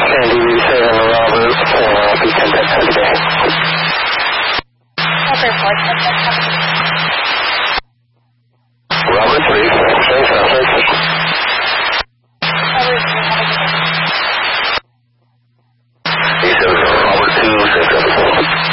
Sandy 7 Robert, be 10 today. Okay, 4,